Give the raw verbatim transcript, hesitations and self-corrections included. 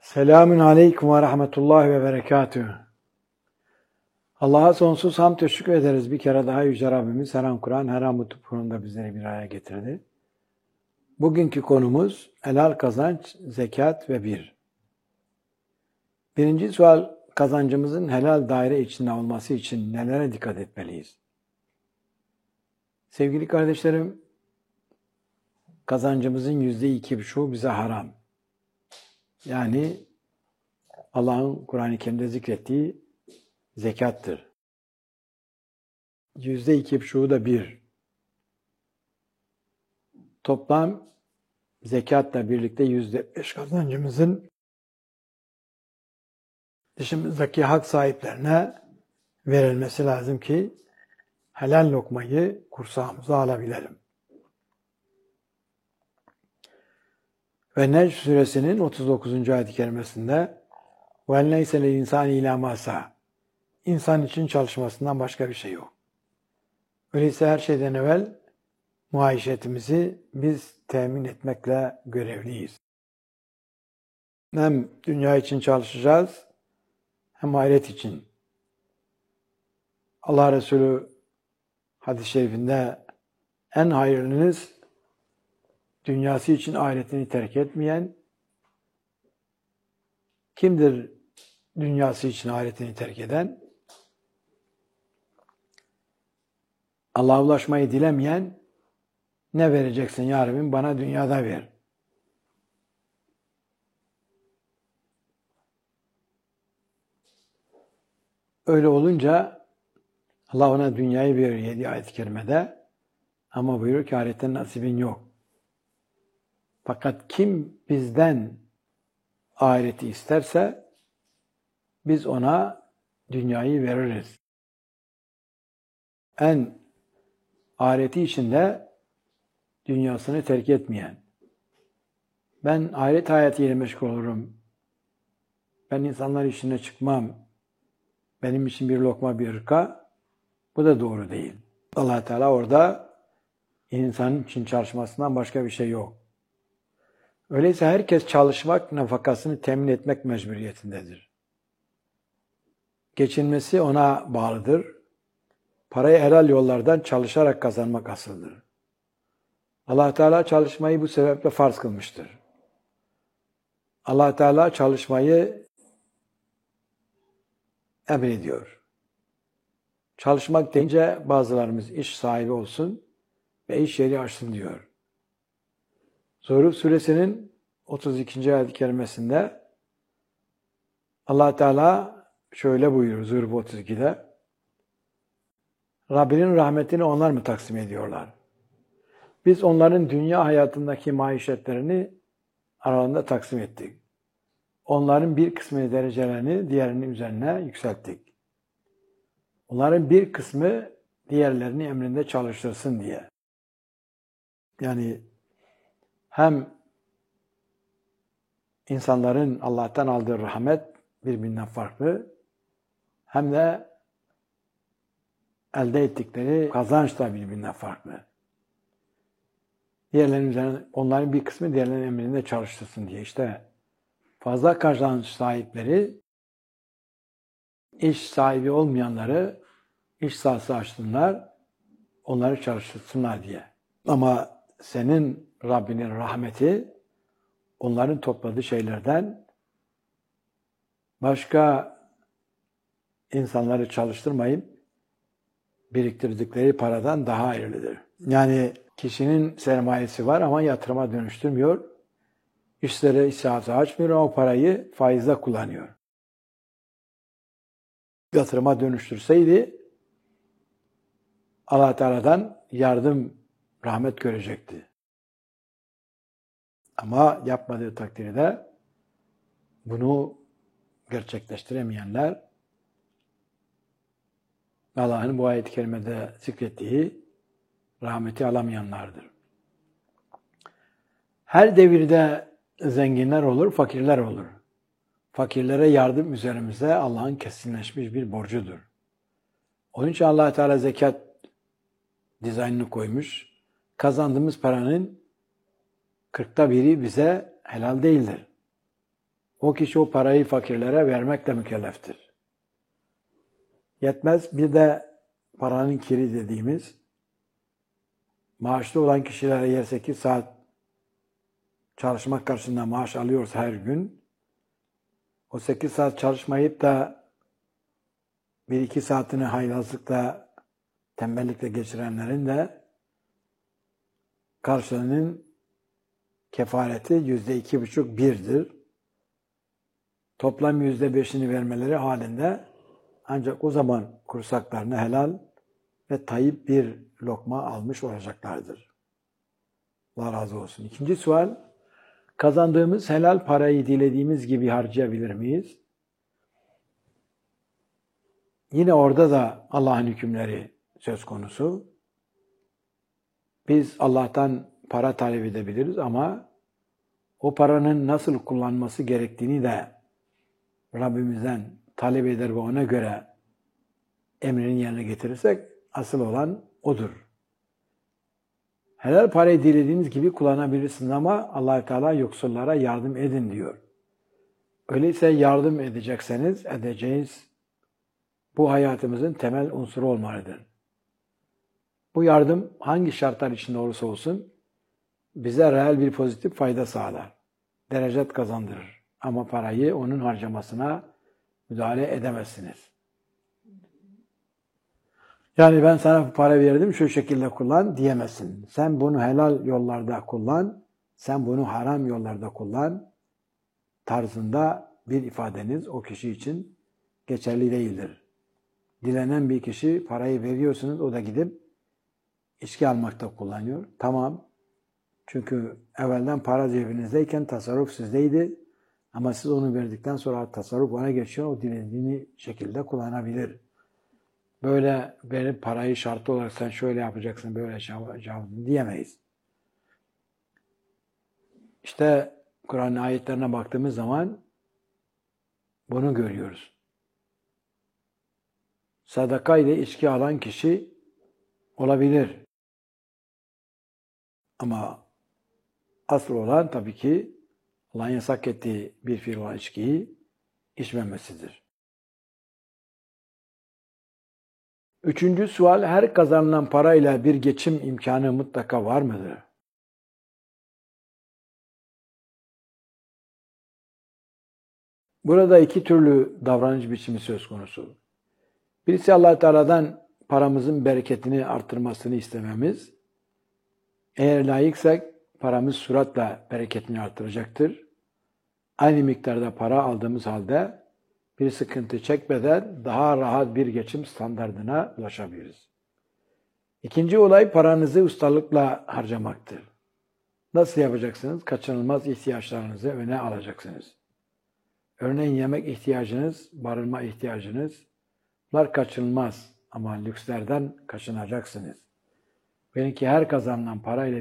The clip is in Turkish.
Selamün aleyküm ve rahmetullahi ve berekatühü. Allah'a sonsuz hamd teşekkür ederiz. Bir kere daha Yüce Rabbimiz her an Kur'an, her an mutlu bizleri bir araya getirdi. Bugünkü konumuz helal kazanç, zekat ve bir. Birinci sual, kazancımızın helal daire içinde olması için nelere dikkat etmeliyiz? Sevgili kardeşlerim, kazancımızın yüzde iki buçuğu bize haram. Yani Allah'ın Kur'an-ı Kerim'de zikrettiği zekattır. Yüzde iki buçuğu da bir. Toplam zekatla birlikte yüzde beş kazancımızın dışımızdaki hak sahiplerine verilmesi lazım ki helal lokmayı kursağımıza alabilelim. Ve Necm suresinin otuz dokuzuncu ayet-i kerimesinde وَاَلْنَيْسَ لِلْاِنْسَانِ اِلَى مَاسَى İnsan için çalışmasından başka bir şey yok. Öyleyse her şeyden evvel muaişetimizi biz temin etmekle görevliyiz. Hem dünya için çalışacağız, hem ahiret için. Allah Resulü hadis-i şerifinde en hayırlınız dünyası için ahiretini terk etmeyen kimdir? Dünyası için ahiretini terk eden, Allah'a ulaşmayı dilemeyen, ne vereceksin ya Rabbim bana dünyada ver. Öyle olunca Allah ona dünyayı veriyor yedi ayet-i kerimede, ama buyuruyor ki ahiretten nasibin yok. Fakat kim bizden ahireti isterse biz ona dünyayı veririz. En ahireti içinde dünyasını terk etmeyen, ben ahiret hayatıyla meşgul olurum, ben insanlar işine çıkmam, benim için bir lokma bir ırka, bu da doğru değil. Allah Teala orada insanın için çalışmasından başka bir şey yok. Öyleyse herkes çalışmak, nafakasını temin etmek mecburiyetindedir. Geçinmesi ona bağlıdır. Parayı helal yollardan çalışarak kazanmak asıldır. Allah Teala çalışmayı bu sebeple farz kılmıştır. Allah Teala çalışmayı emrediyor. Çalışmak deyince bazılarımız iş sahibi olsun ve iş yeri açsın diyor. Zuhruf suresinin otuz ikinci ayet-i kerimesinde Allah Teala şöyle buyuruyor Zuhruf otuz ikide. Rabbinin rahmetini onlar mı taksim ediyorlar? Biz onların dünya hayatındaki maişetlerini aralarında taksim ettik. Onların bir kısmı derecelerini diğerinin üzerine yükselttik. Onların bir kısmı diğerlerini emrinde çalıştırsın diye. Yani hem insanların Allah'tan aldığı rahmet birbirinden farklı, hem de elde ettikleri kazanç da birbirinden farklı. Diğerlerinin üzerine, onların bir kısmı diğerlerinin emrinde çalıştırsın diye. İşte fazla kazanç sahipleri, iş sahibi olmayanları iş sahası açsınlar, onları çalıştırsınlar diye. Ama senin Rabbinin rahmeti, onların topladığı şeylerden başka insanları çalıştırmayıp biriktirdikleri paradan daha hayırlıdır. Yani kişinin sermayesi var ama yatırıma dönüştürmüyor. İşlere isahası açmıyor ama o parayı faizle kullanıyor. Yatırıma dönüştürseydi Allah Teala'dan yardım, rahmet görecekti. Ama yapmadığı takdirde bunu gerçekleştiremeyenler Allah'ın bu ayet-i kerimede zikrettiği rahmeti alamayanlardır. Her devirde zenginler olur, fakirler olur. Fakirlere yardım üzerimize Allah'ın kesinleşmiş bir borcudur. Onun için Allah Teala zekat dizaynını koymuş. Kazandığımız paranın kırkta biri bize helal değildir. o kişi o parayı fakirlere vermekle mükelleftir. Yetmez, bir de paranın kiri dediğimiz, maaşlı olan kişiler eğer sekiz saat çalışmak karşılığında maaş alıyorsa her gün, o sekiz saat çalışmayıp da bir iki saatini haylazlıkla, tembellikle geçirenlerin de karşılığının kefareti yüzde iki buçuk birdir. Toplam yüzde beşini vermeleri halinde ancak o zaman kursaklarını helal ve tayyip bir lokma almış olacaklardır. Allah razı olsun. İkinci sual, kazandığımız helal parayı dilediğimiz gibi harcayabilir miyiz? Yine orada da Allah'ın hükümleri söz konusu. Biz Allah'tan para talep edebiliriz ama o paranın nasıl kullanması gerektiğini de Rabbimizden talep eder ve ona göre emrini yerine getirirsek asıl olan odur. Helal parayı dilediğiniz gibi kullanabilirsiniz ama Allah-u Teala yoksullara yardım edin diyor. Öyleyse yardım edecekseniz edeceğiz bu hayatımızın temel unsuru olmalıdır. Bu yardım hangi şartlar içinde olursa olsun bize reel bir pozitif fayda sağlar. Derecet kazandırır. Ama parayı onun harcamasına müdahale edemezsiniz. Yani ben sana para verdim, şu şekilde kullan diyemezsin. Sen bunu helal yollarda kullan, sen bunu haram yollarda kullan tarzında bir ifadeniz o kişi için geçerli değildir. Dilenen bir kişi parayı veriyorsunuz, o da gidip içki almakta kullanıyor. Tamam. Çünkü evvelden para cebinizdeyken tasarruf sizdeydi. Ama siz onu verdikten sonra tasarruf ona geçiyor. O dilediğini şekilde kullanabilir. Böyle verip parayı şartlı olarak sen şöyle yapacaksın, böyle yapacaksın diyemeyiz. İşte Kur'an ayetlerine baktığımız zaman bunu görüyoruz. Sadaka ile içki alan kişi olabilir. Ama asıl olan tabii ki Allah'ın yasak ettiği bir fiil olan içkiyi içmemesidir. Üçüncü sual, her kazanılan parayla bir geçim imkanı mutlaka var mıdır? Burada iki türlü davranış biçimi söz konusu. Birisi Allah-u Teala'dan paramızın bereketini artırmasını istememiz. Eğer layıksak paramız süratle bereketini artıracaktır. Aynı miktarda para aldığımız halde bir sıkıntı çekmeden daha rahat bir geçim standardına ulaşabiliriz. İkinci olay paranızı ustalıkla harcamaktır. Nasıl yapacaksınız? Kaçınılmaz ihtiyaçlarınızı öne alacaksınız. Örneğin yemek ihtiyacınız, barınma ihtiyacınız, bunlar kaçınılmaz ama lükslerden kaçınacaksınız. Belki her kazanılan parayla